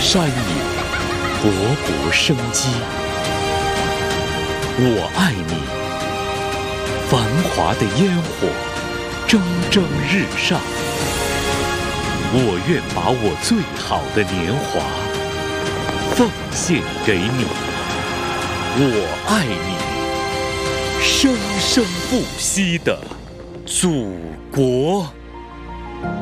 山野勃勃生机。我爱你，繁华的烟火蒸蒸日上。我愿把我最好的年华奉献给你。我爱你，生生不息的祖国。